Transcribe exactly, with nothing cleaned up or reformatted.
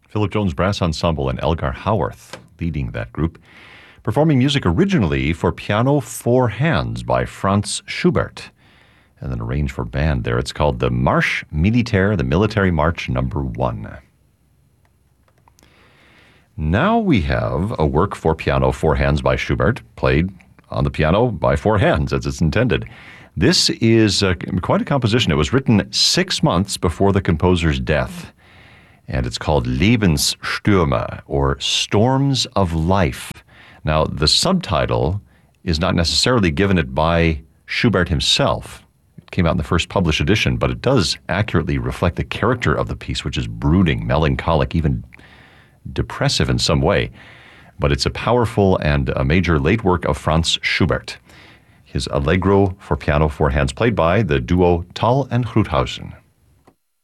Philip Jones Brass Ensemble and Elgar Howarth leading that group, performing music originally for piano, four hands by Franz Schubert, and then arranged for band there. It's called the Marche Militaire, the Military March Number One. Now we have a work for piano, four hands by Schubert, played on the piano by four hands, as it's intended. This is uh, quite a composition. It was written six months before the composer's death, and it's called Lebensstürme, or Storms of Life. Now, the subtitle is not necessarily given it by Schubert himself. It came out in the first published edition, but it does accurately reflect the character of the piece, which is brooding, melancholic, even depressive in some way. But it's a powerful and a major late work of Franz Schubert. His Allegro for piano, four hands, played by the duo Thal and Gruthausen.